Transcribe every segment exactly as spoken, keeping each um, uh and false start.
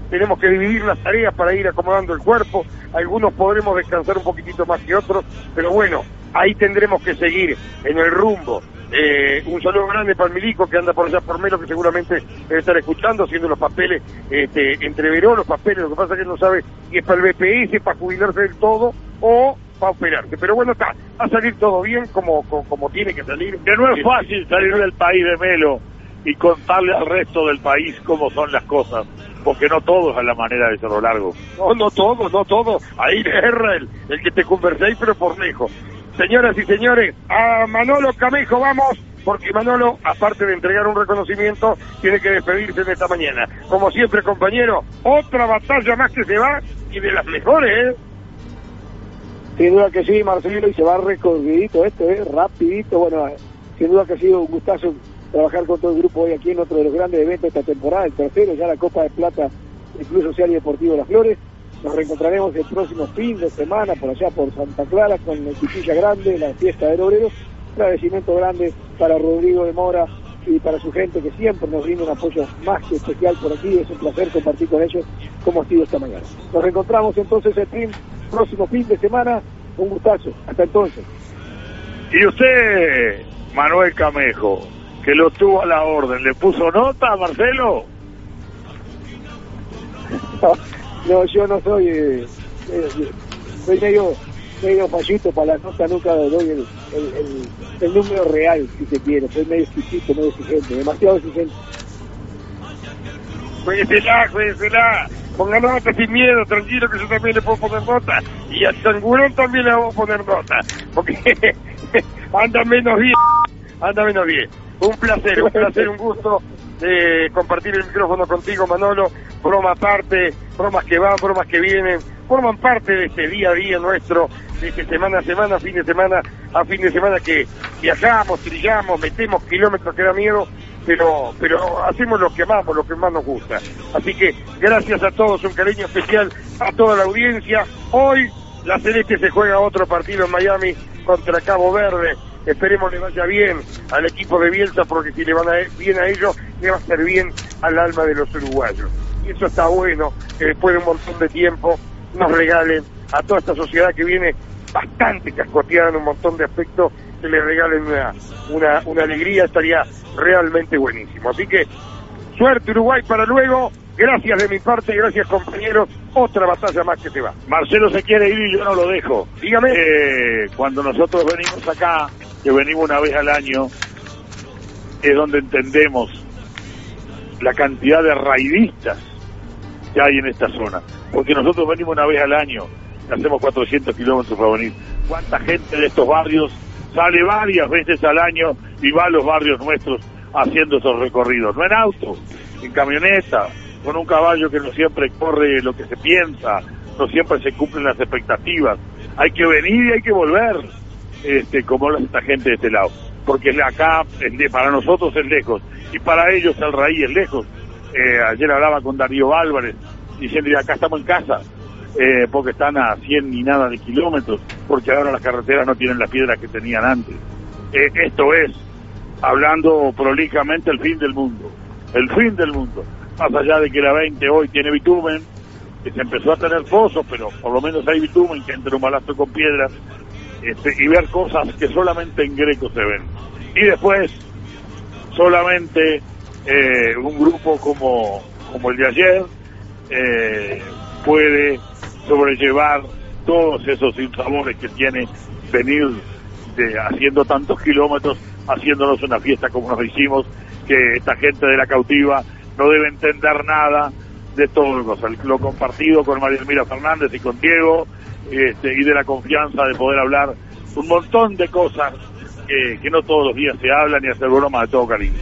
tenemos que dividir las tareas para ir acomodando el cuerpo, algunos podremos descansar un poquitito más que otros, pero bueno, ahí tendremos que seguir en el rumbo. Eh, un saludo grande para el Milico que anda por allá por Melo, que seguramente debe estar escuchando, haciendo los papeles, este, entreveró los papeles, lo que pasa es que él no sabe si es para el B P S, para jubilarse del todo o para operarse, pero bueno, está, va a salir todo bien como, como, como tiene que salir. Que no es fácil salir del país de Melo y contarle al resto del país cómo son las cosas, porque no todo es a la manera de Cerro Largo. No, no todo, no todo, ahí le erra el, el que te converséis, pero por lejos. Señoras y señores, a Manolo Camejo vamos, porque Manolo, aparte de entregar un reconocimiento, tiene que despedirse de esta mañana. Como siempre, compañero, otra batalla más que se va, y de las mejores, ¿eh? Sin duda que sí, Marcelo, y se va recorridito esto, ¿eh? Rapidito. Bueno, sin duda que ha sido un gustazo trabajar con todo el grupo hoy aquí en otro de los grandes eventos de esta temporada, el tercero, ya la Copa de Plata del Club Social y Deportivo Las Flores. Nos reencontraremos el próximo fin de semana por allá por Santa Clara con el Chiquilla Grande, la fiesta del obrero. Un agradecimiento grande para Rodrigo de Mora y para su gente que siempre nos brinda un apoyo más que especial por aquí. Es un placer compartir con ellos como ha sido esta mañana. Nos reencontramos entonces el fin, próximo fin de semana. Un gustazo. Hasta entonces. Y usted, Manuel Camejo, que lo tuvo a la orden, ¿le puso nota a Marcelo? No, yo no soy, eh, eh, soy medio, medio fallito para la nota, nunca doy el, el, el, el número real, si se quiere, soy medio exquisito, medio exigente, demasiado exigente. Cuídesela, cuídesela, ponga nota sin miedo, tranquilo que yo también le puedo poner nota, y al Sangurón también le vamos a poner nota, porque anda menos bien, anda menos bien. Un placer, un placer, un gusto de compartir el micrófono contigo, Manolo. Broma aparte, bromas que van, bromas que vienen, forman parte de este día a día nuestro, de este semana a semana, fin de semana a fin de semana, que viajamos, trillamos, metemos kilómetros que da miedo, pero pero hacemos lo que amamos, lo que más nos gusta. Así que gracias a todos, un cariño especial a toda la audiencia. Hoy la Celeste se juega otro partido en Miami contra Cabo Verde. Esperemos le vaya bien al equipo de Bielsa, porque si le van a bien a ellos, le va a hacer bien al alma de los uruguayos. Y eso está bueno, que después de un montón de tiempo nos regalen a toda esta sociedad que viene bastante cascoteada en un montón de aspectos, que le regalen una, una, una alegría, estaría realmente buenísimo. Así que, suerte Uruguay para luego. Gracias de mi parte, gracias compañeros. Otra batalla más que se va. Marcelo se quiere ir y yo no lo dejo. Dígame. Eh, cuando nosotros venimos acá, que venimos una vez al año, es donde entendemos la cantidad de raidistas que hay en esta zona. Porque nosotros venimos una vez al año, hacemos cuatrocientos kilómetros para venir. ¿Cuánta gente de estos barrios sale varias veces al año y va a los barrios nuestros haciendo esos recorridos? No en auto, en camioneta, con un caballo que no siempre corre lo que se piensa, no siempre se cumplen las expectativas. Hay que venir y hay que volver, este, como lo hace esta gente de este lado, porque acá es, para nosotros es lejos, y para ellos el raíz es lejos. Eh, ayer hablaba con Darío Álvarez, diciendo, acá estamos en casa, eh, porque están a cien y nada de kilómetros, porque ahora las carreteras no tienen las piedras que tenían antes. Eh, esto es, hablando prolijamente, el fin del mundo, el fin del mundo. Más allá de que la veinte hoy tiene bitumen, que se empezó a tener pozos, pero por lo menos hay bitumen, que entra un balastro con piedras, este, y ver cosas que solamente en Greco se ven. Y después, solamente eh, un grupo como, como el de ayer eh, puede sobrellevar todos esos sinsabores que tiene venir de, haciendo tantos kilómetros, haciéndonos una fiesta como nos hicimos, que esta gente de la cautiva no debe entender nada de todo lo, lo compartido con María Elmira Fernández y con Diego, este, y de la confianza de poder hablar un montón de cosas que, que no todos los días se hablan, y hacer bromas de todo cariño.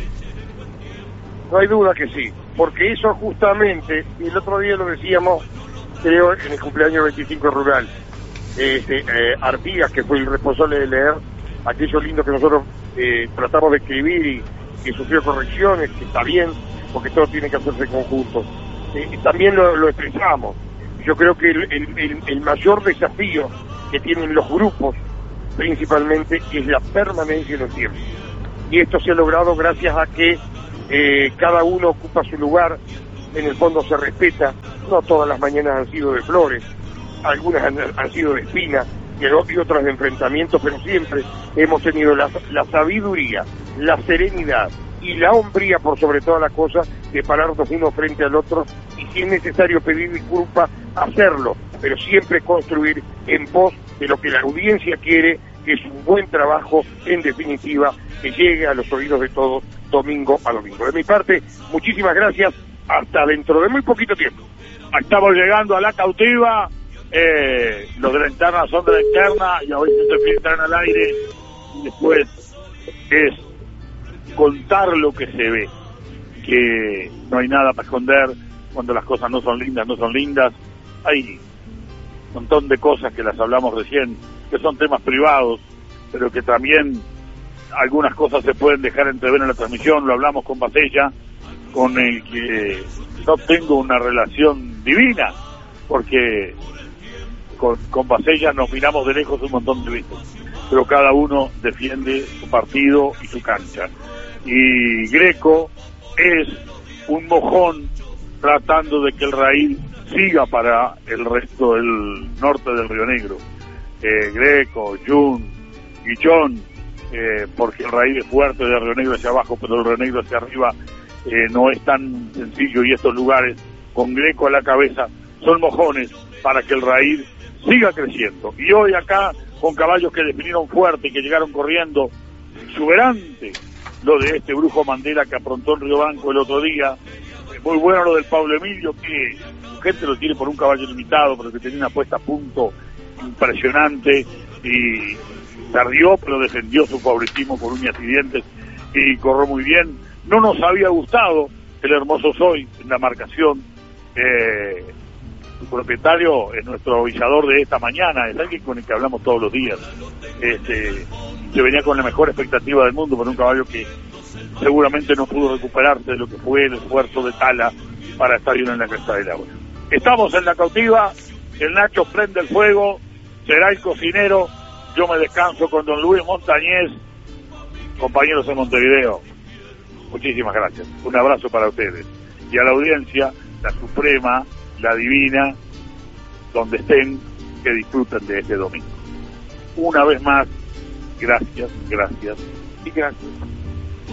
No hay duda que sí, porque eso justamente, y el otro día lo decíamos, creo, en el cumpleaños veinticinco rural, este, eh, Artigas, que fue el responsable de leer aquello lindo que nosotros eh, tratamos de escribir y que sufrió correcciones, que está bien, porque todo tiene que hacerse conjunto. Eh, también lo, lo expresamos. Yo creo que el, el, el mayor desafío que tienen los grupos, principalmente, es la permanencia en el tiempo. Y esto se ha logrado gracias a que eh, cada uno ocupa su lugar, en el fondo se respeta, no todas las mañanas han sido de flores, algunas han, han sido de espina y otras de enfrentamiento, pero siempre hemos tenido la, la sabiduría, la serenidad y la hombría por sobre todas las cosas de pararnos uno frente al otro y si es necesario pedir disculpas, hacerlo, pero siempre construir en pos de lo que la audiencia quiere, que es un buen trabajo, en definitiva, que llegue a los oídos de todos domingo a domingo. De mi parte, muchísimas gracias, hasta dentro de muy poquito tiempo. Estamos llegando a la cautiva, eh, los de la interna son de la interna y a veces se filtran al aire y después es contar lo que se ve, que no hay nada para esconder, cuando las cosas no son lindas, no son lindas, hay un montón de cosas que las hablamos recién, que son temas privados, pero que también algunas cosas se pueden dejar entrever en la transmisión. Lo hablamos con Basella, con el que no tengo una relación divina, porque con, con Basella nos miramos de lejos un montón de veces, pero cada uno defiende su partido y su cancha. Y Greco es un mojón tratando de que el raíz siga para el resto del norte del Río Negro. Eh, Greco, Jun, Guillón, eh, porque el raíz es fuerte de Río Negro hacia abajo, pero el Río Negro hacia arriba eh, no es tan sencillo, y estos lugares, con Greco a la cabeza, son mojones para que el raíz siga creciendo. Y hoy acá, con caballos que definieron fuerte y que llegaron corriendo, exuberante lo de este Brujo Mandela que aprontó en Río Banco el otro día, muy bueno lo del Pablo Emilio, que gente lo tiene por un caballo limitado, pero que tenía una puesta a punto impresionante y tardió, pero defendió su favoritismo con uñas y dientes y corrió muy bien. No nos había gustado el Hermoso Soy en la marcación. Eh, su propietario es nuestro avisador de esta mañana, es alguien con el que hablamos todos los días. Este, se venía con la mejor expectativa del mundo por un caballo que seguramente no pudo recuperarse de lo que fue el esfuerzo de Tala para estar uno en la cresta del agua. Estamos en la cautiva, el Nacho prende el fuego, será el cocinero, yo me descanso con don Luis Montañez, compañeros de Montevideo. Muchísimas gracias, un abrazo para ustedes y a la audiencia, la suprema, la divina, donde estén, que disfruten de este domingo. Una vez más, gracias, gracias y gracias.